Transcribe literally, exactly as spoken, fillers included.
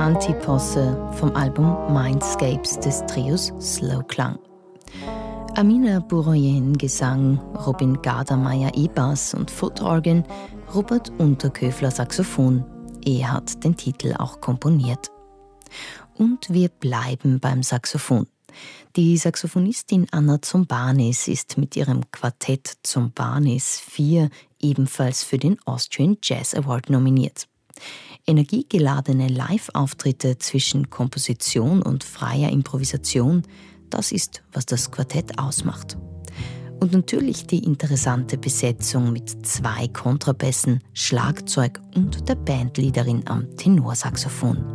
Antiposse vom Album Mindscapes des Trios Slowklang. Amina Bouroyen Gesang, Robin Gardermeier E-Bass und Footorgan, Robert Unterköfler Saxophon. Er hat den Titel auch komponiert. Und wir bleiben beim Saxophon. Die Saxophonistin Anna Zombanis ist mit ihrem Quartett Zombanis vier ebenfalls für den Austrian Jazz Award nominiert. Energiegeladene Live-Auftritte zwischen Komposition und freier Improvisation, das ist, was das Quartett ausmacht. Und natürlich die interessante Besetzung mit zwei Kontrabässen, Schlagzeug und der Bandleaderin am Tenorsaxophon.